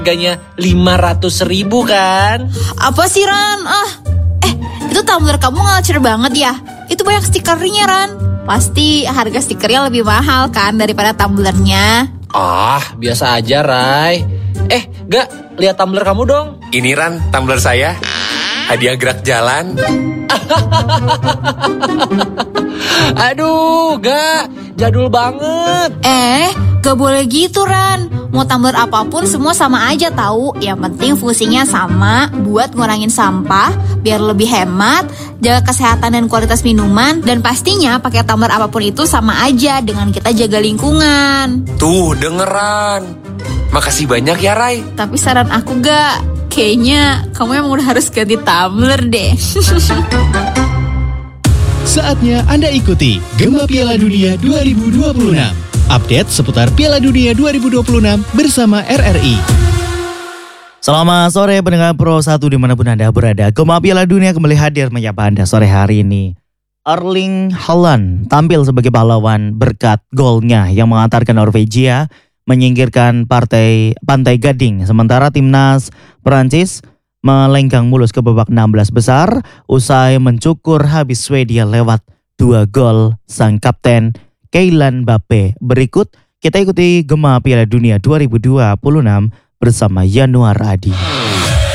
harganya 500.000 kan? Apa sih Ran? Itu tumbler kamu ngelcer banget ya? Itu banyak stikernya Ran. Pasti harga stikernya lebih mahal kan daripada tumblernya. Biasa aja Rai. Gak, lihat tumbler kamu dong. Ini Ran, tumbler saya. Hadiah gerak jalan. Aduh, gak. Jadul banget. Gak boleh gitu Ran. Mau tumbler apapun semua sama aja tahu. Yang penting fungsinya sama, buat ngurangin sampah, biar lebih hemat, jaga kesehatan dan kualitas minuman, dan pastinya pakai tumbler apapun itu sama aja dengan kita jaga lingkungan. Tuh, dengeran. Makasih banyak ya Rai. Tapi saran aku gak, kayaknya kamu emang udah harus ganti tumbler deh. Saatnya Anda ikuti Gema Piala Dunia 2026. Update seputar Piala Dunia 2026 bersama RRI. Selamat sore pendengar Pro 1 dimanapun Anda berada. Gema Piala Dunia kembali hadir menyapa Anda sore hari ini. Erling Haaland tampil sebagai pahlawan berkat golnya yang mengantarkan Norwegia menyingkirkan Pantai Gading. Sementara timnas Prancis melenggang mulus ke babak 16 besar usai mencukur habis Swedia lewat 2 gol sang kapten Kylian Mbappe. Berikut kita ikuti Gema Piala Dunia 2026 bersama Yanuar Adi.